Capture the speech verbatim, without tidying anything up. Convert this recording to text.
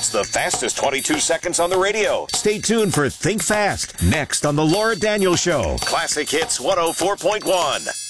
It's the fastest twenty-two seconds on the radio. Stay tuned for Think Fast, next on The Laura Daniels Show. Classic Hits one oh four point one.